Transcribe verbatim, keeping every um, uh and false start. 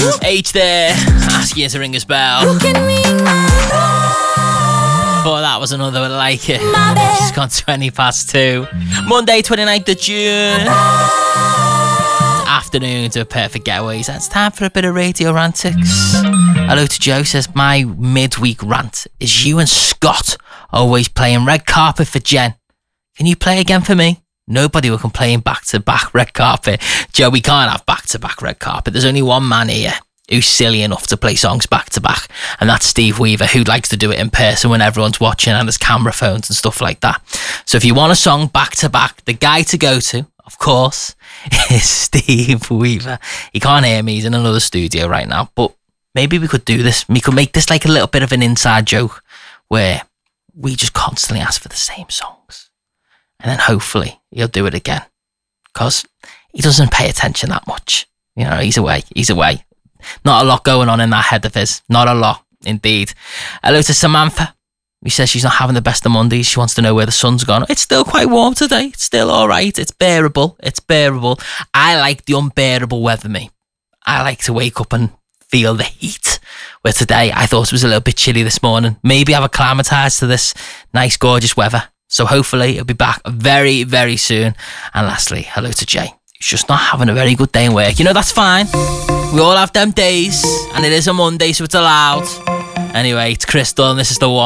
H there, ask you to ring his bell. But that was another one like it. She's gone twenty past two. Monday, twenty-ninth of June. Afternoon to Perfect Getaways. It's time for a bit of radio rantics. Hello to Joe, says my midweek rant is you and Scott always playing Red Carpet for Jen. Can you play again for me? Nobody will complain back to back Red Carpet. Joe, we can't have back to back Red Carpet. There's only one man here who's silly enough to play songs back to back, and that's Steve Weaver, who likes to do it in person when everyone's watching and there's camera phones and stuff like that. So if you want a song back to back, the guy to go to, of course, is Steve Weaver. He can't hear me, he's in another studio right now, but maybe we could do this. We could make this like a little bit of an inside joke where we just constantly ask for the same songs, and then hopefully he'll do it again, because he doesn't pay attention that much. You know, he's away, he's away. Not a lot going on in that head of his. Not a lot, indeed. Hello to Samantha, who says she's not having the best of Mondays. She wants to know where the sun's gone. It's still quite warm today. It's still all right. It's bearable. It's bearable. I like the unbearable weather, me. I like to wake up and feel the heat. Where today, I thought it was a little bit chilly this morning. Maybe I've acclimatised to this nice, gorgeous weather. So hopefully it'll be back very, very soon. And lastly, hello to Jay. He's just not having a very good day in work. You know, that's fine. We all have them days, and it is a Monday, so it's allowed. Anyway, it's Crystal, and this is the one.